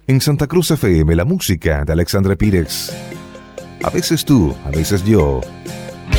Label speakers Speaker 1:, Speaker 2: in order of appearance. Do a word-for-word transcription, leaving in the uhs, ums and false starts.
Speaker 1: En Santa Cruz F M, la música de Alexandre Pires. A veces tú, a veces yo,